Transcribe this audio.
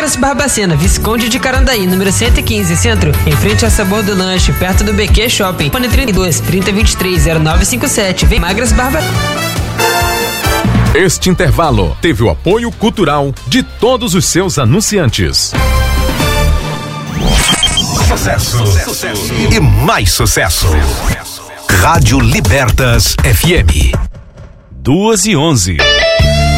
Carlos Barbacena, Visconde de Carandaí, número 115, Centro, em frente ao Sabor do Lanche, perto do BQ Shopping. Fone 32 3023 0957. Vem Magras Barba. Este intervalo teve o apoio cultural de todos os seus anunciantes. Sucesso. E mais sucesso. Rádio Libertas FM. 2:11.